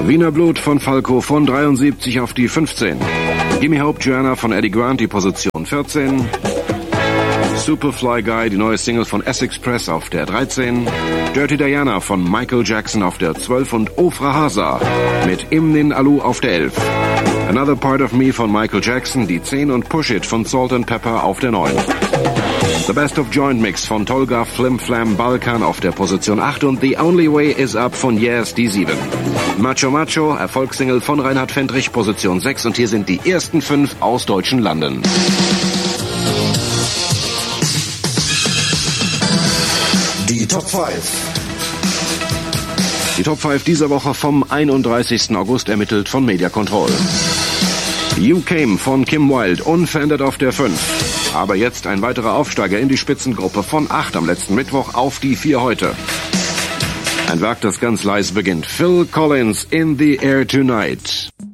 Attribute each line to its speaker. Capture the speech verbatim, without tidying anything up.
Speaker 1: Wiener Blut von Falco von dreiundsiebzig auf die fünfzehn. Gimme Hope Joanna von Eddie Grant, die Position vierzehn. Superfly Guy, die neue Single von S-Express auf der dreizehn. Dirty Diana von Michael Jackson auf der zwölf und Ofra Hasa mit Imnin Alu auf der elf. Another Part of Me von Michael Jackson, die zehn und Push It von Salt and Pepper auf der neun. The Best of Joint Mix von Tolga Flim Flam Balkan auf der Position acht und The Only Way Is Up von Yes, die sieben. Macho Macho, Erfolgssingle von Reinhard Fendrich, Position sechs und hier sind die ersten fünf aus deutschen Landen.
Speaker 2: Die Top fünf.
Speaker 1: Die Top fünf dieser Woche vom einunddreißigsten August ermittelt von Media Control. You Came von Kim Wilde, unverändert auf der fünf. Aber jetzt ein weiterer Aufsteiger in die Spitzengruppe von acht am letzten Mittwoch auf die vier heute. Ein Werk, das ganz leise beginnt. Phil Collins, In the Air Tonight.